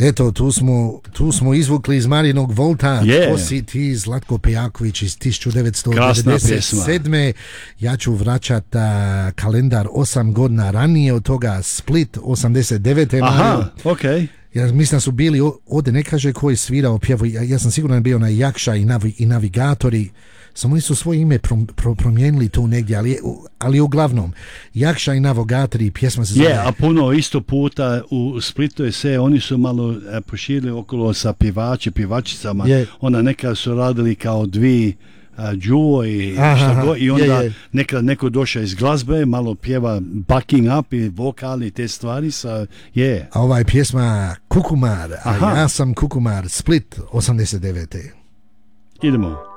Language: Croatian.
Eto, tu smo izvukli iz Marinog Volta. Tko si ti, Zlatko Pejaković iz 1997. Ja ću vraćati kalendar 8 godina ranije od toga, Split 89. Aha, okej. Okay. Ja mislim da su bili, ovdje ne kaže ko je svirao pjevo, ja sam siguran da bio na Jakša i Navigatori, samo oni su svoje ime promijenili tu negdje, ali uglavnom Jakša i Navigatori, pjesma se zove. A puno isto puta u Splitu je se, oni su malo poširili okolo sa pjevačicama, ona neka su radili kao dvi duo i šta go, i onda neko došao iz glazbe, malo pjeva backing up i vokali i te stvari sa, A ova je pjesma Kukumar, a ja sam Kukumar, Split 89. Idemo.